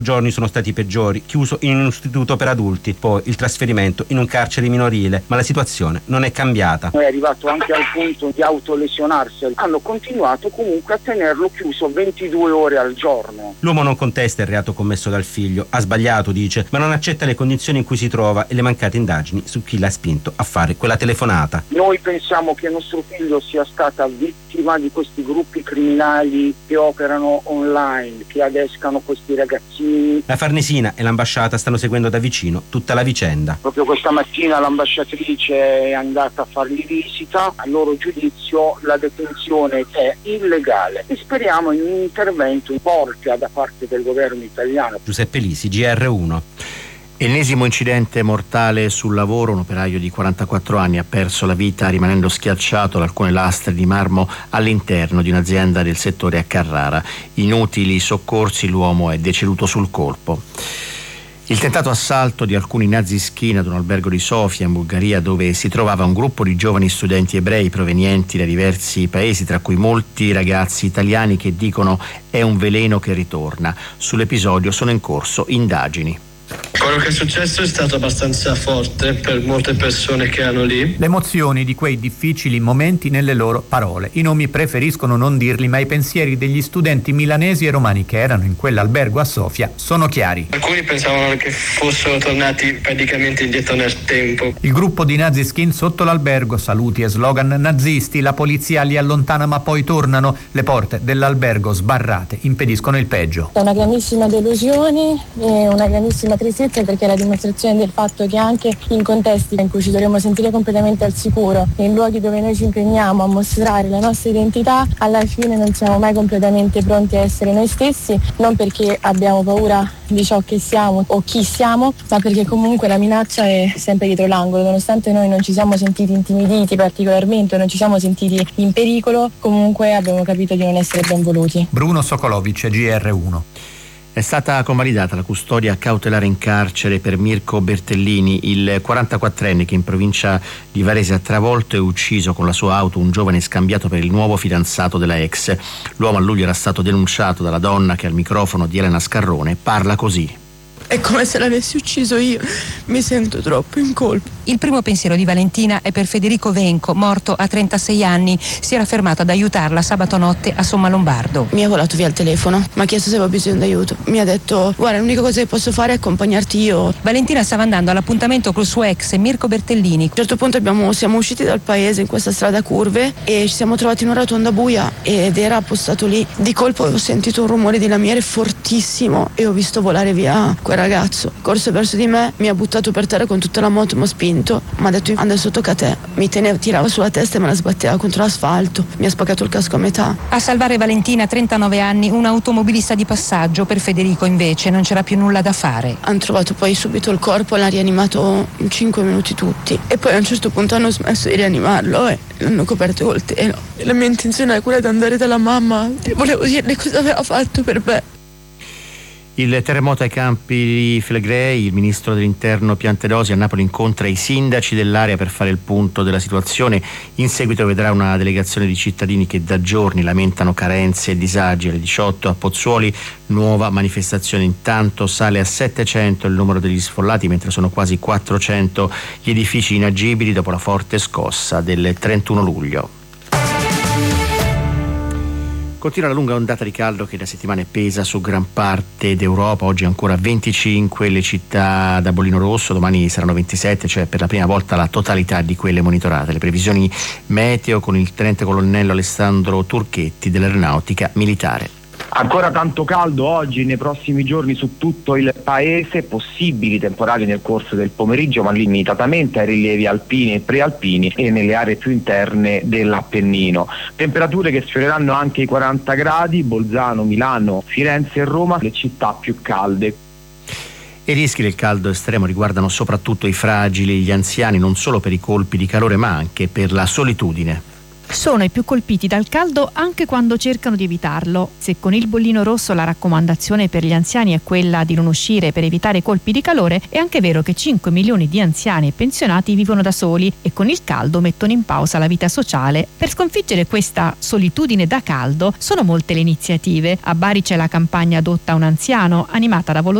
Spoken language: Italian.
giorni sono stati peggiori, chiuso in un istituto per adulti, poi il trasferimento in un carcere minorile, ma la situazione non è cambiata. È arrivato anche al punto di autolesionarsi, hanno continuato comunque a tenerlo chiuso 22 ore al giorno. L'uomo non contesta il reato commesso dal figlio, ha sbagliato, dice, ma non accetta le condizioni in cui si trova e le mancate indagini su chi l'ha spinto a fare quella telefonata. Noi pensiamo che nostro figlio sia stata vittima di questi gruppi criminali che operano online, che adescano questi ragazzini. La Farnesina e l'ambasciata stanno seguendo da vicino tutta la vicenda. Proprio questa mattina l'ambasciatrice è andata a fargli visita, a loro giudizio la detenzione è illegale e speriamo in un intervento forte da parte del governo italiano. Giuseppe Lisi, GR1. Ennesimo incidente mortale sul lavoro, un operaio di 44 anni ha perso la vita rimanendo schiacciato da alcune lastre di marmo all'interno di un'azienda del settore a Carrara. Inutili soccorsi, l'uomo è deceduto sul colpo. Il tentato assalto di alcuni nazischini ad un albergo di Sofia in Bulgaria, dove si trovava un gruppo di giovani studenti ebrei provenienti da diversi paesi, tra cui molti ragazzi italiani che dicono è un veleno che ritorna. Sull'episodio sono in corso indagini. Quello che è successo è stato abbastanza forte per molte persone che erano lì. Le emozioni di quei difficili momenti nelle loro parole. I nomi preferiscono non dirli, ma i pensieri degli studenti milanesi e romani che erano in quell'albergo a Sofia sono chiari. Alcuni pensavano che fossero tornati praticamente indietro nel tempo. Il gruppo di naziskin sotto l'albergo, saluti e slogan nazisti, la polizia li allontana ma poi tornano. Le porte dell'albergo sbarrate impediscono il peggio. È una grandissima delusione e una grandissima tristezza, perché è la dimostrazione del fatto che anche in contesti in cui ci dovremmo sentire completamente al sicuro, in luoghi dove noi ci impegniamo a mostrare la nostra identità, alla fine non siamo mai completamente pronti a essere noi stessi, non perché abbiamo paura di ciò che siamo o chi siamo, ma perché comunque la minaccia è sempre dietro l'angolo. Nonostante noi non ci siamo sentiti intimiditi particolarmente, non ci siamo sentiti in pericolo, comunque abbiamo capito di non essere ben voluti. Bruno Sokolovic, GR1. È stata convalidata la custodia cautelare in carcere per Mirko Bertellini, il 44enne che in provincia di Varese ha travolto e ucciso con la sua auto un giovane scambiato per il nuovo fidanzato della ex. L'uomo a luglio era stato denunciato dalla donna che al microfono di Elena Scarrone parla così. È come se l'avessi ucciso io, mi sento troppo in colpa. Il primo pensiero di Valentina è per Federico Venco, morto a 36 anni. Si era fermato ad aiutarla sabato notte a Sommalombardo. Mi ha volato via il telefono, mi ha chiesto se avevo bisogno d'aiuto. Mi ha detto, guarda, l'unica cosa che posso fare è accompagnarti io. Valentina stava andando all'appuntamento col suo ex, Mirko Bertellini. A un certo punto siamo usciti dal paese in questa strada a curve e ci siamo trovati in una rotonda buia ed era appostato lì. Di colpo ho sentito un rumore di lamiere fortissimo e ho visto volare via quel ragazzo. Corso verso di me, mi ha buttato per terra con tutta la moto, mi ha spinto, mi ha detto adesso tocca a te. Mi tirava sulla testa e me la sbatteva contro l'asfalto, mi ha spaccato il casco a metà. A salvare Valentina, 39 anni, un automobilista di passaggio. Per Federico invece non c'era più nulla da fare. Hanno trovato poi subito il corpo, l'hanno rianimato in 5 minuti tutti e poi a un certo punto hanno smesso di rianimarlo e l'hanno coperto col telo. La mia intenzione era quella di andare dalla mamma e volevo dirle cosa aveva fatto per me. Il terremoto ai campi di Flegrei, il ministro dell'interno Piantedosi a Napoli incontra i sindaci dell'area per fare il punto della situazione. In seguito vedrà una delegazione di cittadini che da giorni lamentano carenze e disagi. Alle 18 a Pozzuoli nuova manifestazione. Intanto sale a 700 il numero degli sfollati, mentre sono quasi 400 gli edifici inagibili dopo la forte scossa del 31 luglio. Continua la lunga ondata di caldo che da settimane pesa su gran parte d'Europa. Oggi ancora 25 le città da bollino rosso, domani saranno 27, cioè per la prima volta la totalità di quelle monitorate. Le previsioni meteo con il tenente colonnello Alessandro Turchetti dell'Aeronautica Militare. Ancora tanto caldo oggi, nei prossimi giorni su tutto il paese, possibili temporali nel corso del pomeriggio ma limitatamente ai rilievi alpini e prealpini e nelle aree più interne dell'Appennino. Temperature che sfioreranno anche i 40 gradi, Bolzano, Milano, Firenze e Roma, le città più calde. I rischi del caldo estremo riguardano soprattutto i fragili e gli anziani, non solo per i colpi di calore ma anche per la solitudine. sono i più colpiti dal caldo anche quando cercano di evitarlo. Se con il bollino rosso la raccomandazione per gli anziani è quella di non uscire per evitare colpi di calore, è anche vero che 5 milioni di anziani e pensionati vivono da soli e con il caldo mettono in pausa la vita sociale. Per sconfiggere questa solitudine da caldo sono molte le iniziative. A Bari c'è la campagna Adotta un anziano, animata da volontari